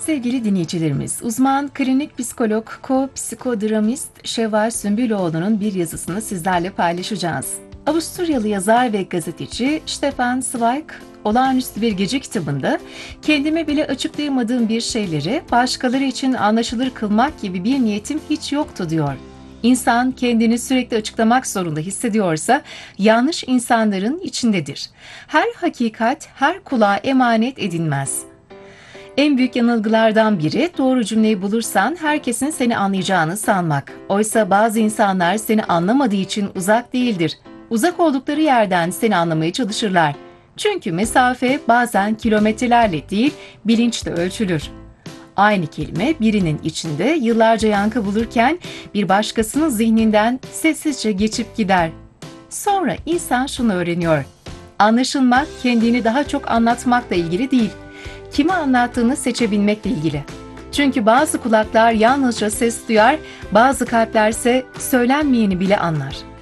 Sevgili dinleyicilerimiz, uzman klinik psikolog, psikodramatist Şevval Sümbüloğlu'nun bir yazısını sizlerle paylaşacağız. Avusturyalı yazar ve gazeteci Stefan Zweig, Olağanüstü Bir Gece kitabında kendime bile açıklayamadığım bir şeyleri başkaları için anlaşılır kılmak gibi bir niyetim hiç yoktu diyor. İnsan kendini sürekli açıklamak zorunda hissediyorsa yanlış insanların içindedir. Her hakikat her kulağa emanet edilmez. En büyük yanılgılardan biri doğru cümleyi bulursan herkesin seni anlayacağını sanmak. Oysa bazı insanlar seni anlamadığı için uzak değildir. Uzak oldukları yerden seni anlamaya çalışırlar. Çünkü mesafe bazen kilometrelerle değil, bilinçle ölçülür. Aynı kelime birinin içinde yıllarca yankı bulurken bir başkasının zihninden sessizce geçip gider. Sonra insan şunu öğreniyor. Anlaşılmak kendini daha çok anlatmakla ilgili değil, kime anlattığını seçebilmekle ilgili. Çünkü bazı kulaklar yalnızca ses duyar, bazı kalplerse söylenmeyeni bile anlar.